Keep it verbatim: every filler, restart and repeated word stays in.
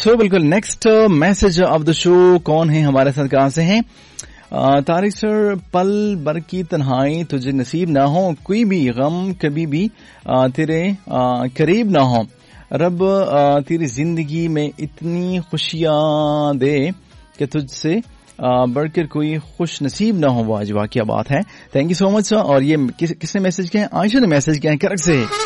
सो बिल्कुल next message of the show, कौन है हमारे साथ, कहां से हैं? तारिक सर, पल भर की तन्हाई तुझे नसीब ना हो, कोई भी गम कभी भी आ, तेरे आ, करीब ना हो, रब आ, तेरी जिंदगी में इतनी खुशियां दे कि तुझसे बढ़कर कोई खुश नसीब ना हो। वाह जी वाह, क्या बात है। Thank you so much sir. और ये किस, किसने मैसेज किया है? आयशा ने मैसेज किया है करक से।